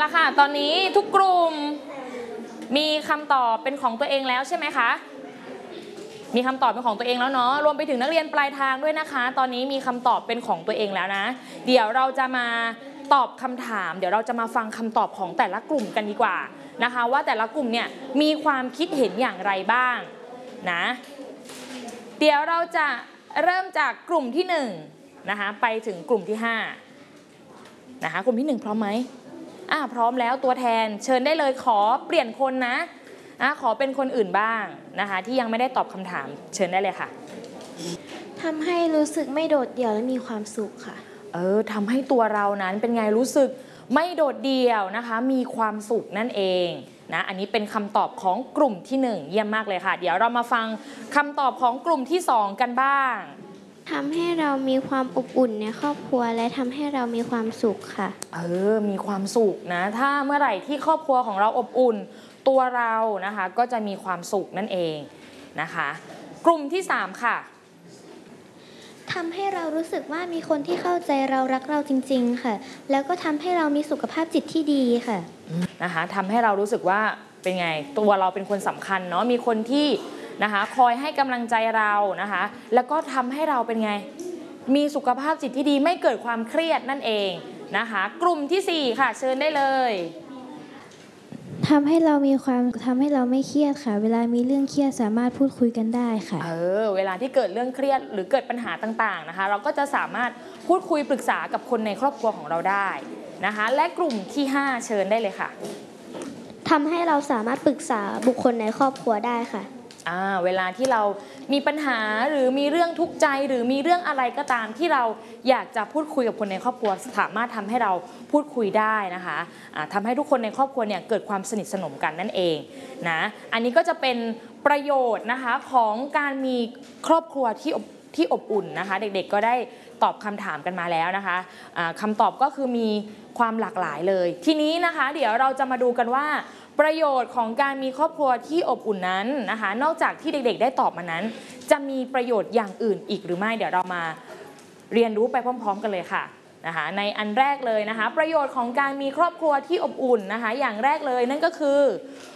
ค่ะตอนนี้ทุกกลุ่มมีคำตอบเป็นของตัวเองแล้วใช่ไหมคะมีคำตอบเป็นของตัวเองแล้วเนาะรวมไปถึงนักเรียนปลายทางด้วยนะคะตอนนี้มีคำตอบเป็นของตัวเองแล้วนะเดี๋ยวเราจะมาตอบคำถามเดี๋ยวเราจะมาฟังคำตอบของแต่ละกลุ่มกันดีกว่านะคะว่าแต่ละกลุ่มเนี่ยมีความคิดเห็นอย่างไรบ้างนะเดี๋ยวเราจะเริ่มจากกลุ่มที่1นะคะไปถึงกลุ่มที่5นะคะกลุ่มที่1พร้อมไหมพร้อมแล้วตัวแทนเชิญได้เลยขอเปลี่ยนคนนะขอเป็นคนอื่นบ้างนะคะที่ยังไม่ได้ตอบคำถามเชิญได้เลยค่ะทำให้รู้สึกไม่โดดเดี่ยวและมีความสุขค่ะทำให้ตัวเรานั้นเป็นไงรู้สึกไม่โดดเดี่ยวนะคะมีความสุขนั่นเองนะอันนี้เป็นคำตอบของกลุ่มที่1เยี่ยมมากเลยค่ะเดี๋ยวเรามาฟังคำตอบของกลุ่มที่2กันบ้างทำให้เรามีความอบอุ่นในครอบครัวและทำให้เรามีความสุขค่ะมีความสุขนะถ้าเมื่อไหร่ที่ครอบครัวของเราอบอุ่นตัวเรานะคะก็จะมีความสุขนั่นเองนะคะกลุ่มที่3ค่ะทำให้เรารู้สึกว่ามีคนที่เข้าใจเรารักเราจริงๆค่ะแล้วก็ทำให้เรามีสุขภาพจิตที่ดีค่ะนะคะทำให้เรารู้สึกว่าเป็นไงตัวเราเป็นคนสำคัญเนาะมีคนที่นะคะคอยให้กำลังใจเรานะคะแล้วก็ทำให้เราเป็นไงมีสุขภาพจิตที่ดีไม่เกิดความเครียดนั่นเองนะคะกลุ่มที่4ค่ะเชิญได้เลยทำให้เราไม่เครียดค่ะเวลามีเรื่องเครียดสามารถพูดคุยกันได้ค่ะเวลาที่เกิดเรื่องเครียดหรือเกิดปัญหาต่างๆนะคะเราก็จะสามารถพูดคุยปรึกษากับคนในครอบครัวของเราได้นะคะและกลุ่มที่5เชิญได้เลยค่ะทำให้เราสามารถปรึกษาบุคคลในครอบครัวได้ค่ะเวลาที่เรามีปัญหาหรือมีเรื่องทุกข์ใจหรือมีเรื่องอะไรก็ตามที่เราอยากจะพูดคุยกับคนในครอบครัวสามารถทำให้เราพูดคุยได้นะคะทำให้ทุกคนในครอบครัวเนี่ยเกิดความสนิทสนมกันนั่นเองนะอันนี้ก็จะเป็นประโยชน์นะคะของการมีครอบครัวที่อบอุ่นนะคะเด็กๆก็ได้ตอบคำถามกันมาแล้วนะคะคำตอบก็คือมีความหลากหลายเลยทีนี้นะคะเดี๋ยวเราจะมาดูกันว่าประโยชน์ของการมีครอบครัวที่อบอุ่นนั้นนะคะนอกจากที่เด็กๆได้ตอบมานั้นจะมีประโยชน์อย่างอื่นอีกหรือไม่เดี๋ยวเรามาเรียนรู้ไปพร้อมๆกันเลยค่ะนะคะในอันแรกเลยนะคะประโยชน์ของการมีครอบครัวที่อบอุ่นนะคะอย่างแรกเลยนั่นก็คือ